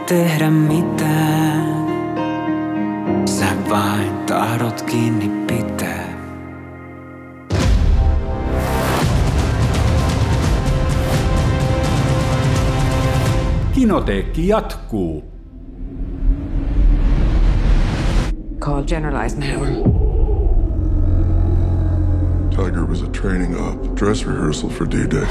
tehdä mitään. Sä vain tahdot kiinni pitää. Kinoteekki jatkuu. Call General Eisenhower. Tiger was a training op, dress rehearsal for D-Day.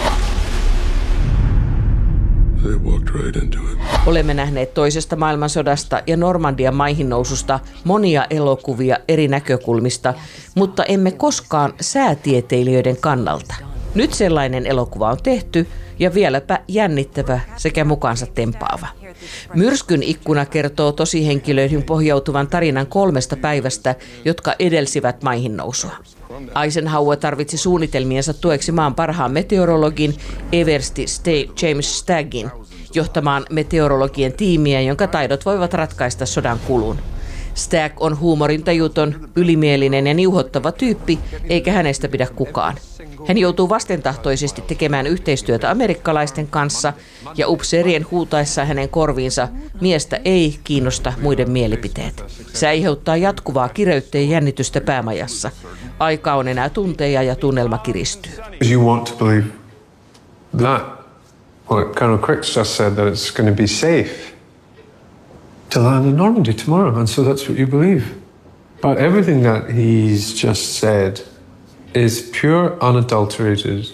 They walked right into it. Olemme nähneet toisesta maailmansodasta ja Normandian maihinnoususta monia elokuvia eri näkökulmista, mutta emme koskaan säätieteilijöiden kannalta. Nyt sellainen elokuva on tehty ja vieläpä jännittävä sekä mukaansa tempaava. Myrskyn ikkuna kertoo tosihenkilöihin pohjautuvan tarinan 3 päivästä, jotka edelsivät maihinnousua. Eisenhower tarvitsi suunnitelmiensa tueksi maan parhaan meteorologin Eversti James Staggin johtamaan meteorologien tiimiä, jonka taidot voivat ratkaista sodan kulun. Stagg on huumorintajuton, ylimielinen ja niuhottava tyyppi, eikä hänestä pidä kukaan. Hän joutuu vastentahtoisesti tekemään yhteistyötä amerikkalaisten kanssa ja upseerien huutaessa hänen korviinsa miestä ei kiinnosta muiden mielipiteet. Se aiheuttaa jatkuvaa kireyttä ja jännitystä päämajassa. Aika on enää tunteja ja tunnelma kiristyy. You want to believe that? Well, Colonel Cricks just said that it's going to be safe to land in Normandy tomorrow, and so that's what you believe. But everything that he's just said is pure, unadulterated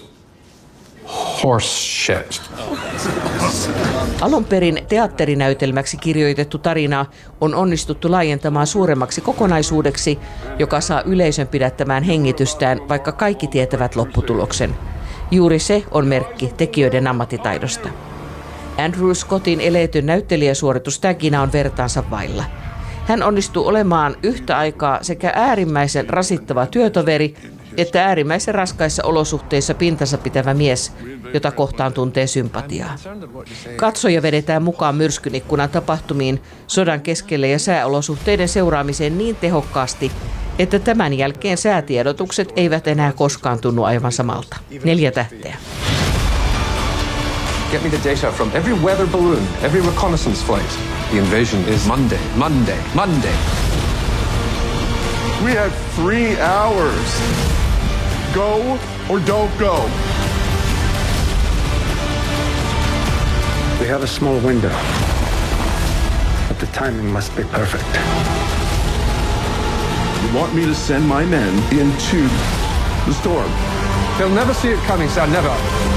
horse shit. Alun perin teatterinäytelmäksi kirjoitettu tarina on onnistuttu laajentamaan suuremmaksi kokonaisuudeksi, joka saa yleisön pidättämään hengitystään, vaikka kaikki tietävät lopputuloksen. Juuri se on merkki tekijöiden ammattitaidosta. Andrew Scottin eleetön näyttelijäsuoritus Staggina on vertaansa vailla. Hän onnistuu olemaan yhtä aikaa sekä äärimmäisen rasittava työtoveri että äärimmäisen raskaissa olosuhteissa pintansa pitävä mies, jota kohtaan tuntee sympatiaa. Katsoja vedetään mukaan myrskyn ikkunan tapahtumiin, sodan keskelle ja sääolosuhteiden seuraamiseen niin tehokkaasti, että tämän jälkeen säätiedotukset eivät enää koskaan tunnu aivan samalta. 4 tähteä. Get me the data from every weather balloon, every reconnaissance flight. The invasion is Monday, Monday, Monday. We have 3 hours. Go or don't go. We have a small window, but the timing must be perfect. You want me to send my men into the storm? They'll never see it coming, sir, never.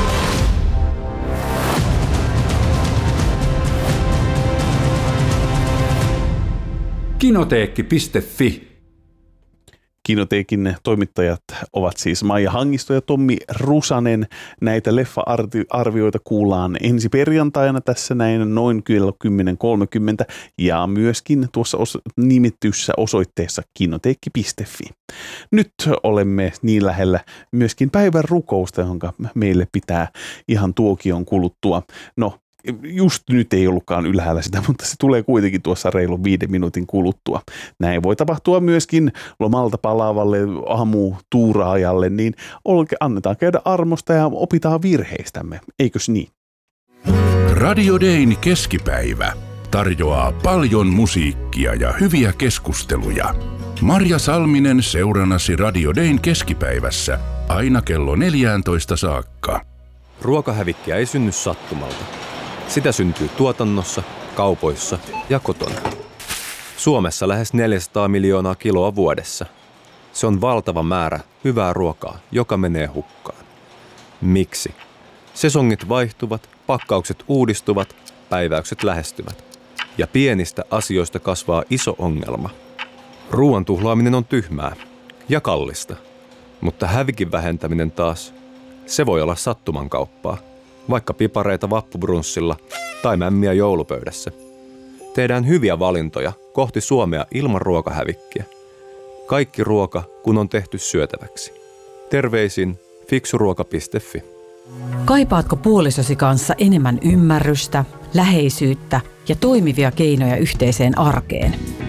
Kinoteekki.fi. Kinoteekin toimittajat ovat siis Maija Hangisto ja Tommi Rusanen. Näitä leffa-arvioita kuullaan ensi perjantaina tässä näin noin kello 10.30 ja myöskin tuossa nimetyssä osoitteessa kinoteekki.fi. Nyt olemme niin lähellä myöskin päivän rukousta, jonka meille pitää ihan tuokion kuluttua. No, just nyt ei ollutkaan ylhäällä sitä, mutta se tulee kuitenkin tuossa reilun 5 minuutin kuluttua. Näin voi tapahtua myöskin lomalta palaavalle aamutuuraajalle, niin annetaan käydä armosta ja opitaan virheistämme, eikös niin? Radio Dayn keskipäivä tarjoaa paljon musiikkia ja hyviä keskusteluja. Marja Salminen seurannasi Radio Dayn keskipäivässä aina kello 14 saakka. Ruokahävikkiä ei synny sattumalta. Sitä syntyy tuotannossa, kaupoissa ja kotona. Suomessa lähes 400 miljoonaa kiloa vuodessa. Se on valtava määrä hyvää ruokaa, joka menee hukkaan. Miksi? Sesongit vaihtuvat, pakkaukset uudistuvat, päiväykset lähestyvät. Ja pienistä asioista kasvaa iso ongelma. Ruoan tuhlaaminen on tyhmää ja kallista. Mutta hävikin vähentäminen taas, se voi olla sattumankauppaa. Vaikka pipareita vappubrunssilla tai mämmiä joulupöydässä. Tehdään hyviä valintoja kohti Suomea ilman ruokahävikkiä. Kaikki ruoka, kun on tehty syötäväksi. Terveisin fiksuruoka.fi. Kaipaatko puolisosi kanssa enemmän ymmärrystä, läheisyyttä ja toimivia keinoja yhteiseen arkeen?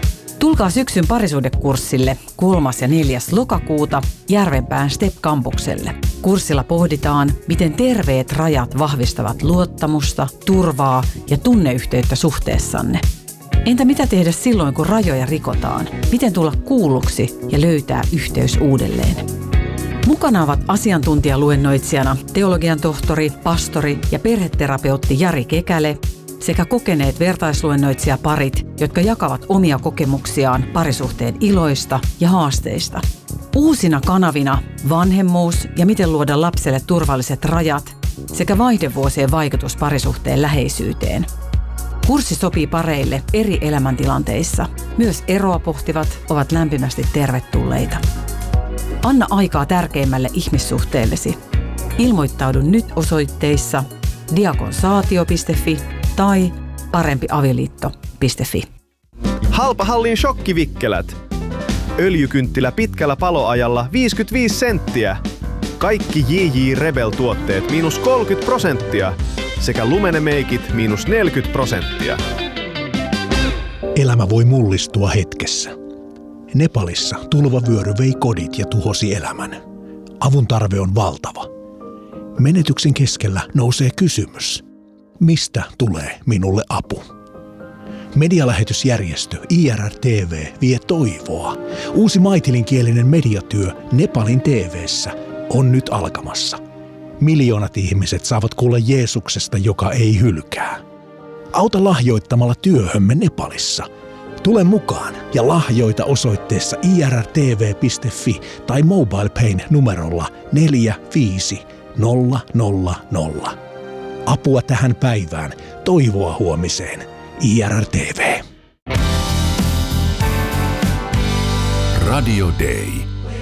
Tulkaa syksyn parisuhdekurssille 3. ja 4. lokakuuta Järvenpään STEP-kampukselle. Kurssilla pohditaan, miten terveet rajat vahvistavat luottamusta, turvaa ja tunneyhteyttä suhteessanne. Entä mitä tehdä silloin, kun rajoja rikotaan? Miten tulla kuulluksi ja löytää yhteys uudelleen? Mukana ovat asiantuntijaluennoitsijana teologian tohtori, pastori ja perheterapeutti Jari Kekäle sekä kokeneet vertaisluennoitsijaparit, jotka jakavat omia kokemuksiaan parisuhteen iloista ja haasteista. Uusina kanavina vanhemmuus ja miten luoda lapselle turvalliset rajat sekä vaihdevuosien vaikutus parisuhteen läheisyyteen. Kurssi sopii pareille eri elämäntilanteissa. Myös eroa pohtivat ovat lämpimästi tervetulleita. Anna aikaa tärkeimmälle ihmissuhteellesi. Ilmoittaudu nyt osoitteissa diakonsaatio.fi tai parempiavioliitto.fi. Halpahallin shokkivikkelät. Öljykynttilä pitkällä paloajalla 55 senttiä. Kaikki JJ Rebel-tuotteet -30% sekä lumenemeikit -40%. Elämä voi mullistua hetkessä. Nepalissa tulvavyöry vei kodit ja tuhosi elämän. Avun tarve on valtava. Menetyksen keskellä nousee kysymys. Mistä tulee minulle apu? Medialähetysjärjestö IRR-TV vie toivoa. Uusi maitilinkielinen mediatyö Nepalin TV:ssä on nyt alkamassa. Miljoonat ihmiset saavat kuulla Jeesuksesta, joka ei hylkää. Auta lahjoittamalla työhömme Nepalissa. Tule mukaan ja lahjoita osoitteessa irrtv.fi tai MobilePayn numerolla 45000. Apua tähän päivään, toivoa huomiseen. IRR-TV. Radio Day.